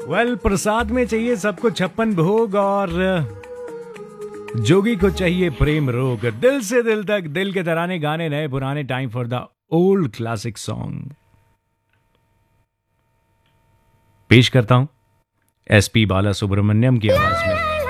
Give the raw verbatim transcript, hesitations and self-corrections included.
Well well, प्रसाद में चाहिए सबको छप्पन भोग और जोगी को चाहिए प्रेम रोग। दिल से दिल तक, दिल के तराने गाने नए पुराने, time for the old classic song. पेश करता हूं एस पी बाला सुब्रमण्यम की आवाज में